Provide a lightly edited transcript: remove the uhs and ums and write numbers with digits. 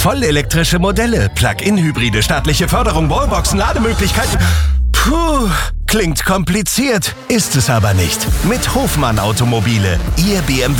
Vollelektrische Modelle, Plug-in-Hybride, staatliche Förderung, Wallboxen, Lademöglichkeiten. Puh, klingt kompliziert, ist es aber nicht. Mit Hofmann Automobile, Ihr BMW